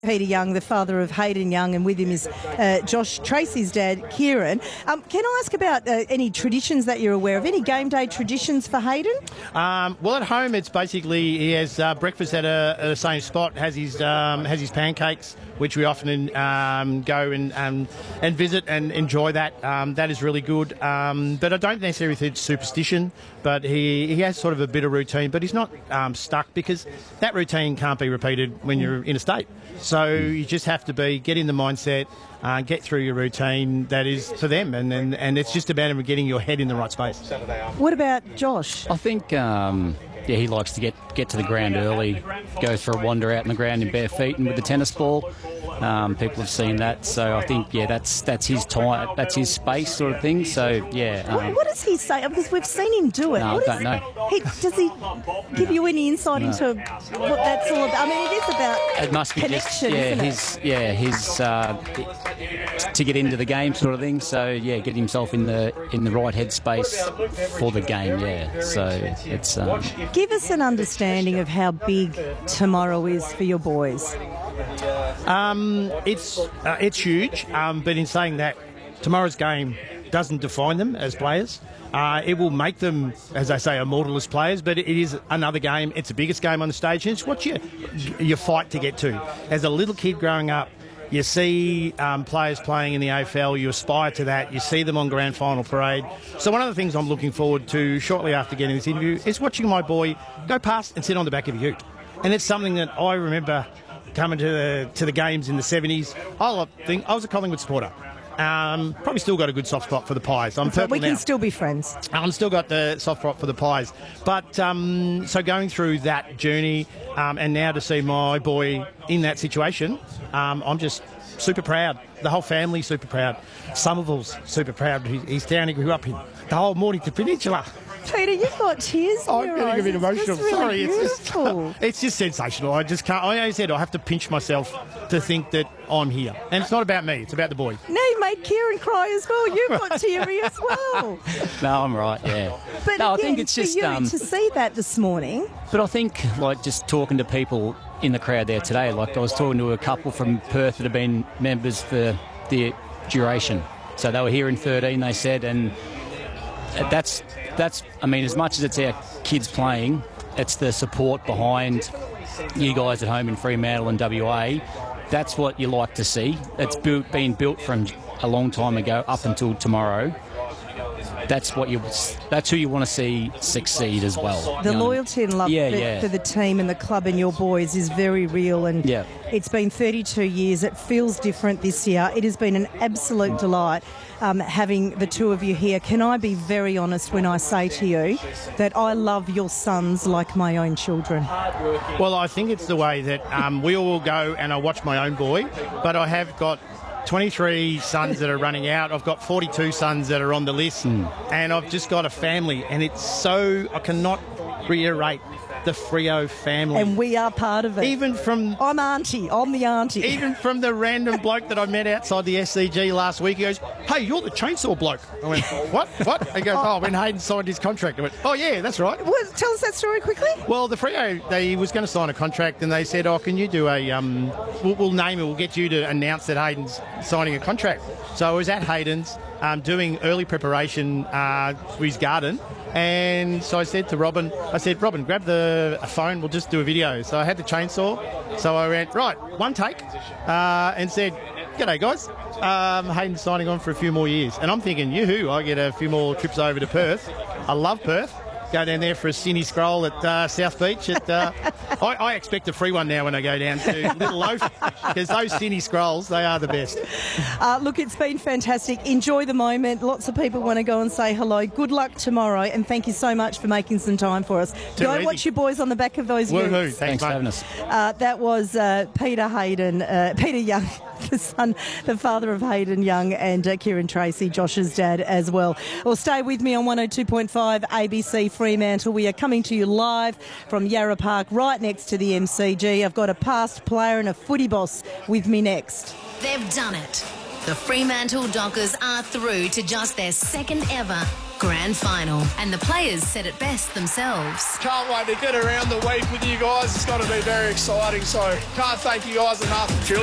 Peter Young, the father of Hayden Young, and with him is Josh Tracy's dad, Kieran. Can I ask about any traditions that you're aware of? Any game day traditions for Hayden? Well, at home, it's basically he has breakfast at the same spot, has his pancakes, which we often go and visit and enjoy that. That is really good. But I don't necessarily think it's superstition, but he has sort of a bit of routine, but he's not stuck because that routine can't be repeated when you're in a state. So you just have to get in the mindset, get through your routine that is for them, and it's just about getting your head in the right space. What about Josh? I think he likes to get to the ground early, goes for a wander out in the ground in bare feet and with the tennis ball. People have seen that, so I think that's his time, that's his space, sort of thing. So what does he say? Because we've seen him do it. No, I don't know. Does he give you any insight into what that's all about? I mean, it is about it must be connection, just, his to get into the game, sort of thing. So get himself in the right headspace for the game. So it's. Give us an understanding of how big tomorrow is for your boys. It's huge, but in saying that, tomorrow's game doesn't define them as players. It will make them, as I say, immortal as players, but it is another game. It's the biggest game on the stage, and it's what you fight to get to. As a little kid growing up, you see players playing in the AFL, you aspire to that, you see them on grand final parade. So one of the things I'm looking forward to shortly after getting this interview is watching my boy go past and sit on the back of a ute. And it's something that I remember coming to the games in the 70s. I was a Collingwood supporter. Probably still got a good soft spot for the Pies. I'm purple we can now. Still be friends. I've still got the soft spot for the Pies. But so going through that journey and now to see my boy in that situation, I'm just super proud. The whole family's super proud. Somerville's super proud. He's down, he grew up in the whole Mornington Peninsula. Peter, you've got tears in your eyes. I'm getting a bit emotional. Really Sorry, beautiful. it's just sensational. I just can't. I said I have to pinch myself to think that I'm here, and it's not about me. It's about the boy. Now you made Kieran cry as well. You've got teary as well. No, I'm right. Yeah. But no, again, I think it's just for you to see that this morning. But I think, just talking to people in the crowd there today, I was talking to a couple from Perth that have been members for the duration. So they were here in 13, they said, and that's. I mean, as much as it's our kids playing, it's the support behind you guys at home in Fremantle and WA. That's what you like to see. It's been built from a long time ago up until tomorrow. That's who you want to see succeed as well. The loyalty and love for the team and the club and your boys is very real, and it's been 32 years. It feels different this year. It has been an absolute delight having the two of you here. Can I be very honest when I say to you that I love your sons like my own children? Well, I think it's the way that we all go, and I watch my own boy, but I have got 23 sons that are running out. I've got 42 sons that are on the list, and I've just got a family, and it's so, I cannot reiterate the Freo family. And we are part of it. Even from... I'm the auntie. Even from the random bloke that I met outside the SCG last week, he goes, "Hey, you're the chainsaw bloke." I went, What? He goes, when Hayden signed his contract. I went, "Oh, yeah, that's right." Well, tell us that story quickly. Well, the Freo, he was going to sign a contract, and they said, can you do a... we'll name it, we'll get you to announce that Hayden's signing a contract. So I was at Hayden's doing early preparation for his garden, and so I said to Robin, grab a phone, we'll just do a video. So I had the chainsaw, so I went, right, one take, and said, "G'day, guys. Hayden's signing on for a few more years." And I'm thinking, yoo-hoo, I get a few more trips over to Perth. I love Perth. Go down there for a cine scroll at South Beach. I expect a free one now when I go down to Little Loaf, because those cine scrolls, they are the best. Look, it's been fantastic. Enjoy the moment. Lots of people want to go and say hello. Good luck tomorrow, and thank you so much for making some time for us. Go watch your boys on the back of those utes. Woohoo! Thanks for having us. That was Peter Young, the father of Hayden Young, and Kieran Tracy, Josh's dad as well. Well, stay with me on 102.5 ABC Fremantle. We are coming to you live from Yarra Park, right next to the MCG. I've got a past player and a footy boss with me next. They've done it. The Fremantle Dockers are through to just their second ever Grand Final, and the players said it best themselves. Can't wait to get around the week with you guys. It's going to be very exciting, so can't thank you guys enough.